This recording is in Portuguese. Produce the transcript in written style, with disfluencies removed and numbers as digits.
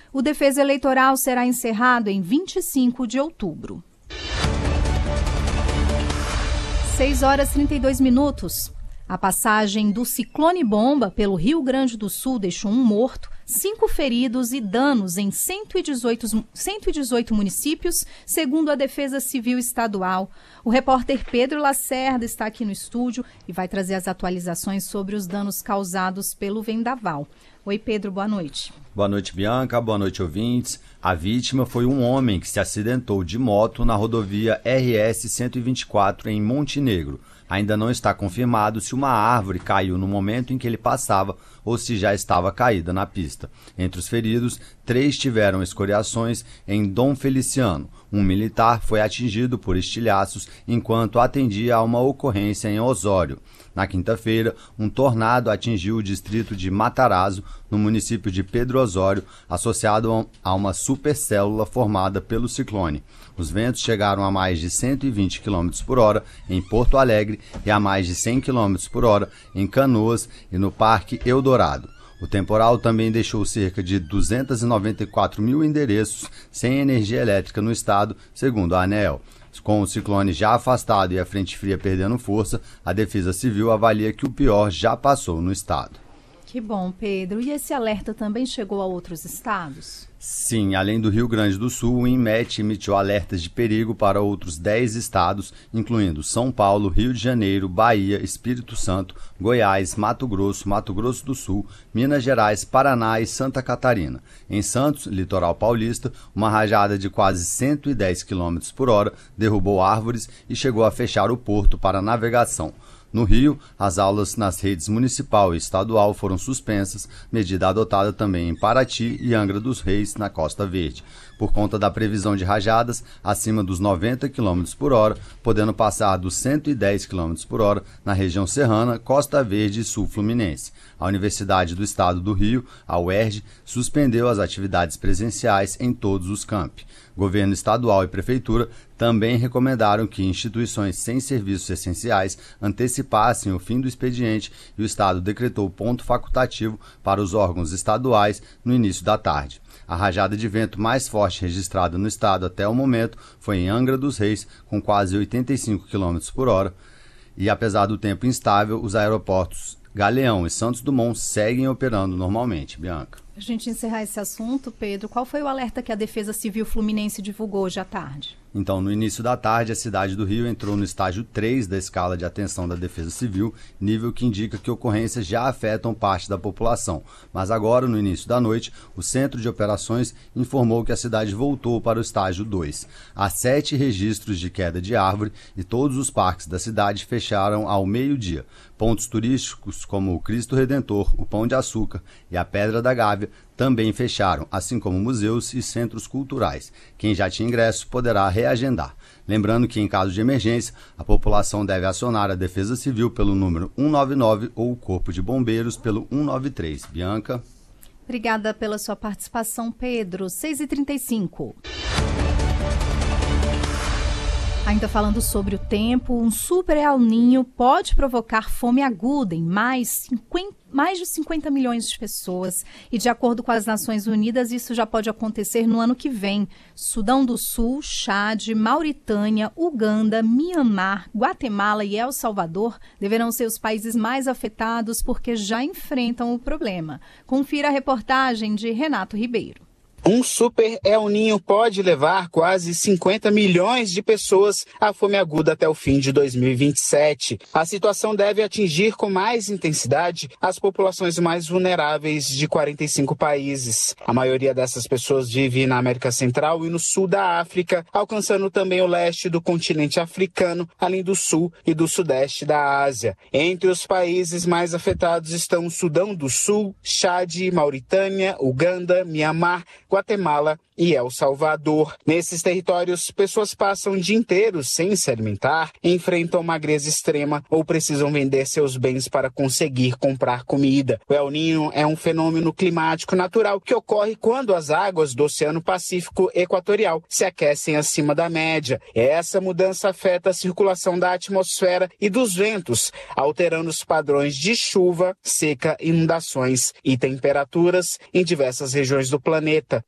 O defesa eleitoral será encerrado em 25 de outubro. 6h32. A passagem do ciclone bomba pelo Rio Grande do Sul deixou 1 morto, 5 feridos e danos em 118 municípios, segundo a Defesa Civil Estadual. O repórter Pedro Lacerda está aqui no estúdio e vai trazer as atualizações sobre os danos causados pelo vendaval. Oi, Pedro, boa noite. Boa noite, Bianca. Boa noite, ouvintes. A vítima foi um homem que se acidentou de moto na rodovia RS-124 em Montenegro. Ainda não está confirmado se uma árvore caiu no momento em que ele passava ou se já estava caída na pista. Entre os feridos, 3 tiveram escoriações em Dom Feliciano. Um militar foi atingido por estilhaços enquanto atendia a uma ocorrência em Osório. Na quinta-feira, um tornado atingiu o distrito de Matarazzo, no município de Pedro Osório, associado a uma supercélula formada pelo ciclone. Os ventos chegaram a mais de 120 km por hora em Porto Alegre e a mais de 100 km por hora em Canoas e no Parque Eldorado. O temporal também deixou cerca de 294 mil endereços sem energia elétrica no estado, segundo a ANEEL. Com o ciclone já afastado e a frente fria perdendo força, a Defesa Civil avalia que o pior já passou no estado. Que bom, Pedro. E esse alerta também chegou a outros estados? Sim, além do Rio Grande do Sul, o INMET emitiu alertas de perigo para outros 10 estados, incluindo São Paulo, Rio de Janeiro, Bahia, Espírito Santo, Goiás, Mato Grosso do Sul, Minas Gerais, Paraná e Santa Catarina. Em Santos, litoral paulista, uma rajada de quase 110 km por hora derrubou árvores e chegou a fechar o porto para navegação. No Rio, as aulas nas redes municipal e estadual foram suspensas, medida adotada também em Paraty e Angra dos Reis, na Costa Verde, por conta da previsão de rajadas acima dos 90 km por hora, podendo passar dos 110 km por hora na região serrana, Costa Verde e Sul Fluminense. A Universidade do Estado do Rio, a UERJ, suspendeu as atividades presenciais em todos os campi. Governo estadual e prefeitura também recomendaram que instituições sem serviços essenciais antecipassem o fim do expediente e o Estado decretou ponto facultativo para os órgãos estaduais no início da tarde. A rajada de vento mais forte registrada no estado até o momento foi em Angra dos Reis, com quase 85 km por hora. E apesar do tempo instável, os aeroportos Galeão e Santos Dumont seguem operando normalmente. Bianca. Para a gente encerrar esse assunto, Pedro, qual foi o alerta que a Defesa Civil Fluminense divulgou hoje à tarde? Então, no início da tarde, a cidade do Rio entrou no estágio 3 da escala de atenção da Defesa Civil, nível que indica que ocorrências já afetam parte da população. Mas agora, no início da noite, o Centro de Operações informou que a cidade voltou para o estágio 2. Há 7 registros de queda de árvore e todos os parques da cidade fecharam ao meio-dia. Pontos turísticos como o Cristo Redentor, o Pão de Açúcar e a Pedra da Gávea também fecharam, assim como museus e centros culturais. Quem já tinha ingresso poderá reagendar. Lembrando que, em caso de emergência, a população deve acionar a Defesa Civil pelo número 199 ou o Corpo de Bombeiros pelo 193. Bianca. Obrigada pela sua participação, Pedro. 6h35. Ainda falando sobre o tempo, um super El Niño pode provocar fome aguda em mais de 50 milhões de pessoas. E de acordo com as Nações Unidas, isso já pode acontecer no ano que vem. Sudão do Sul, Chad, Mauritânia, Uganda, Mianmar, Guatemala e El Salvador deverão ser os países mais afetados porque já enfrentam o problema. Confira a reportagem de Renato Ribeiro. Um super El Niño pode levar quase 50 milhões de pessoas à fome aguda até o fim de 2027. A situação deve atingir com mais intensidade as populações mais vulneráveis de 45 países. A maioria dessas pessoas vive na América Central e no sul da África, alcançando também o leste do continente africano, além do sul e do sudeste da Ásia. Entre os países mais afetados estão o Sudão do Sul, Chad, Mauritânia, Uganda, Mianmar, Guatemala e El Salvador. Nesses territórios, pessoas passam o dia inteiro sem se alimentar, enfrentam magreza extrema ou precisam vender seus bens para conseguir comprar comida. O El Niño é um fenômeno climático natural que ocorre quando as águas do Oceano Pacífico Equatorial se aquecem acima da média. Essa mudança afeta a circulação da atmosfera e dos ventos, alterando os padrões de chuva, seca, inundações e temperaturas em diversas regiões do planeta.